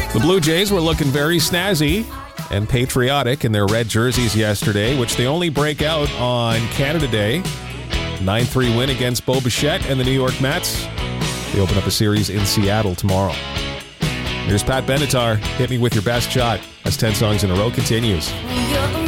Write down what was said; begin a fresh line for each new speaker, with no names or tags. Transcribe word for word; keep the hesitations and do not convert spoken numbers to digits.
The Blue Jays were looking very snazzy and patriotic in their red jerseys yesterday, which they only break out on Canada Day. nine three win against Bo Bichette and the New York Mets. They open up a series in Seattle tomorrow. Here's Pat Benatar. Hit me with your best shot as ten songs in a row continues.
You're the